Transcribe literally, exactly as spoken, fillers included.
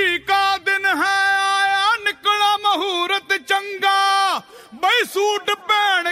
खुशी का दिन है आया निकला मुहूर्त चंगा बई सूट पहन